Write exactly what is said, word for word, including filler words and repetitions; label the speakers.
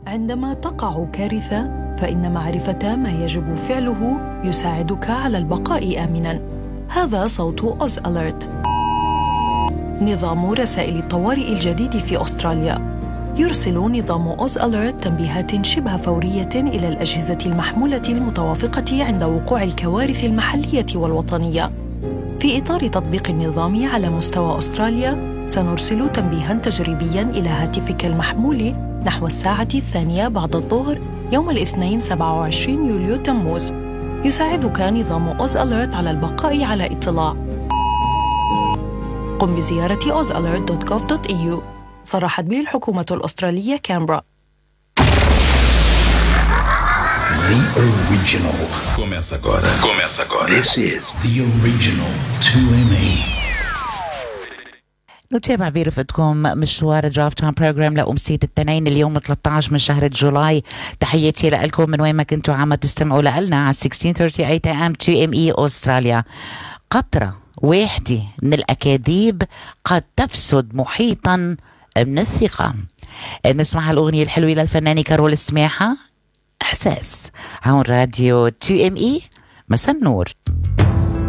Speaker 1: عندما تقع كارثة، فإن معرفة ما يجب فعله يساعدك على البقاء آمناً. هذا صوت أوز أليرت، نظام رسائل الطوارئ الجديد في أستراليا. يرسل نظام أوز أليرت تنبيهات شبه فورية إلى الأجهزة المحمولة المتوافقة عند وقوع الكوارث المحلية والوطنية. في إطار تطبيق النظام على مستوى أستراليا، سنرسل تنبيهاً تجريبياً إلى هاتفك المحمول نحو الساعة الثانية بعد الظهر يوم الاثنين سبعة وعشرين يوليو تموز. يساعدك نظام أوز أليرت على البقاء على اطلاع. قم بزيارة أوز أليرت دوت جوف دوت إي يو. صرحت به الحكومة الأسترالية كامبرا.
Speaker 2: The original. Começa agora. Começa agora. This is the original تو إم إي.
Speaker 3: نتابع برفقتكم مشوار درافت تايم بروجرام لأمسية الاثنين اليوم ثلاثة عشر من شهر جولاي. تحياتي لكم من وين ما كنتوا عم تستمعوا لنا على ستة عشر ثلاثين إيه إيه إم تو إم إي أستراليا. قطرة واحدة من الأكاذيب قد تفسد محيطا من الثقة. نسمع الأغنية الحلوة للفنانة كارول السماحة، إحساس، هون راديو تو إم إي. مساء النور.